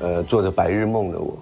做着白日梦的我。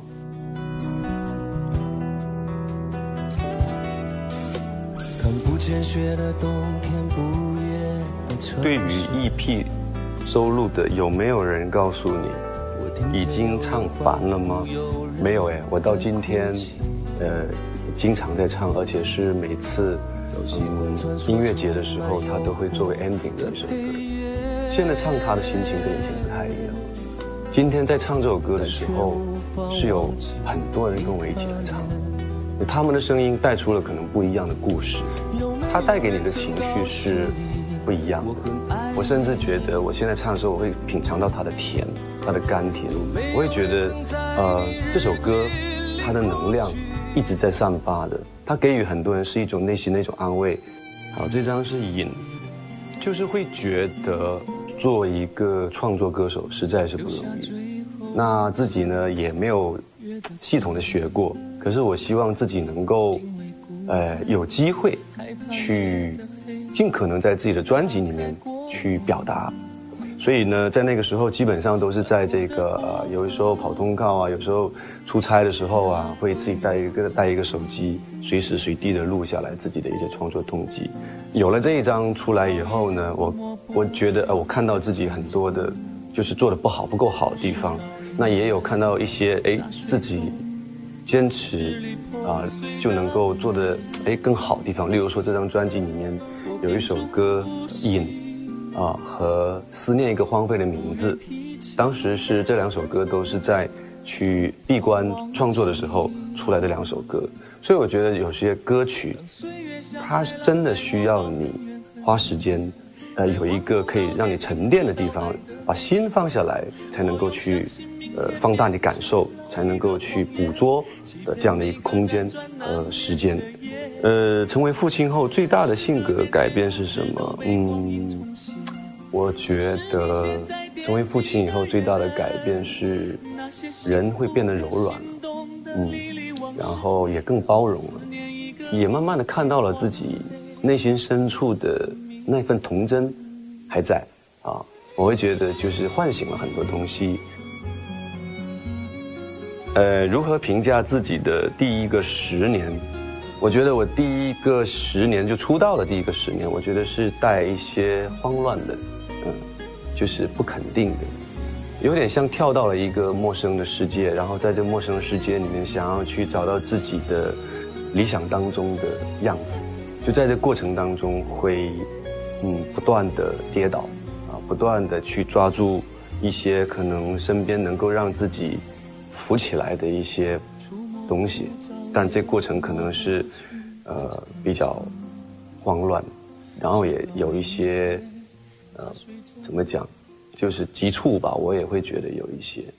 对于 EP 收录的，有没有人告诉你已经唱烦了吗？没有哎，我到今天经常在唱，而且是每次音乐节的时候，它都会作为 ending 的一首歌。现在唱它的心情跟以前不太一样。今天在唱这首歌的时候，是有很多人跟我一起来唱，他们的声音带出了可能不一样的故事，它带给你的情绪是不一样的。我甚至觉得我现在唱的时候，我会品尝到它的甜，它的甘甜。我会觉得这首歌它的能量一直在散发的，它给予很多人是一种内心的一种安慰。好，这张是瘾，就是会觉得做一个创作歌手实在是不容易。那自己呢也没有系统的学过，可是我希望自己能够有机会去尽可能在自己的专辑里面去表达。所以呢，在那个时候基本上都是在这个有的时候跑通告啊，有时候出差的时候啊，会自己带一个手机，随时随地的录下来自己的一些创作动机。有了这一张出来以后呢，我觉得我看到自己很多的就是做的不够好的地方，那也有看到一些自己坚持就能够做的更好的地方。例如说这张专辑里面有一首歌瘾和思念一个荒废的名字，当时是这两首歌都是在去闭关创作的时候出来的两首歌。所以我觉得有些歌曲它真的需要你花时间有一个可以让你沉淀的地方，把心放下来，才能够去放大你感受，才能够去捕捉这样的一个空间和时间。成为父亲后最大的性格改变是什么？我觉得成为父亲以后最大的改变是人会变得柔软了，然后也更包容了，也慢慢的看到了自己内心深处的那份童真还在我会觉得就是唤醒了很多东西。如何评价自己的第一个10年？我觉得我第一个10年就出道的第一个10年，我觉得是带一些慌乱的，就是不肯定的，有点像跳到了一个陌生的世界，然后在这陌生的世界里面想要去找到自己的理想当中的样子，就在这过程当中会不断的跌倒不断的去抓住一些可能身边能够让自己浮起来的一些东西，但这过程可能是比较慌乱，然后也有一些怎么讲，就是急促吧，我也会觉得有一些。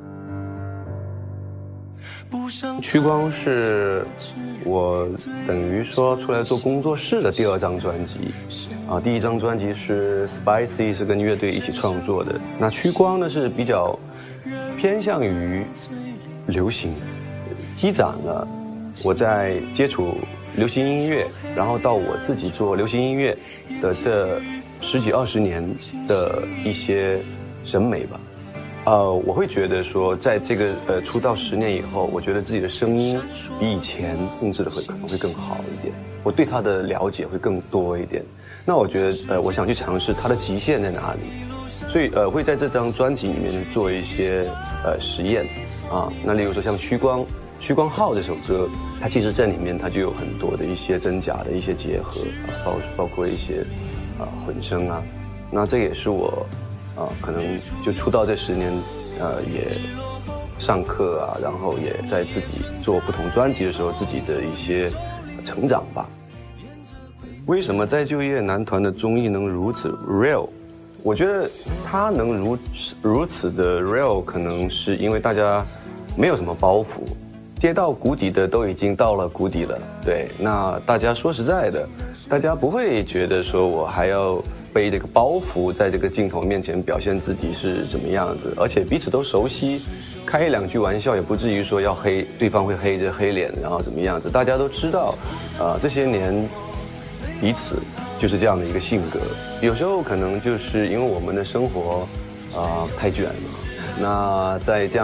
趋光是我等于说出来做工作室的第2张专辑第一张专辑是 Spicy， 是跟乐队一起创作的。那趋光呢是比较偏向于流行，积攒了我在接触流行音乐，然后到我自己做流行音乐的这10几20年的一些审美吧。我会觉得说，在这个出道10年以后，我觉得自己的声音比以前控制的可能会更好一点，我对它的了解会更多一点。那我觉得我想去尝试它的极限在哪里，所以会在这张专辑里面做一些实验那例如说像趋光号这首歌，它其实在里面它就有很多的一些真假的一些结合包括一些混声那这也是我可能就出道这10年也上课然后也在自己做不同专辑的时候自己的一些成长吧。为什么在就业男团的综艺能如此 real？ 我觉得它能如此的 real， 可能是因为大家没有什么包袱，跌到谷底的都已经到了谷底了。对，那大家说实在的，大家不会觉得说我还要背这个包袱在这个镜头面前表现自己是怎么样子，而且彼此都熟悉，开1、2句玩笑也不至于说要对方会黑着黑脸然后怎么样子，大家都知道这些年彼此就是这样的一个性格。有时候可能就是因为我们的生活太卷了，那在这样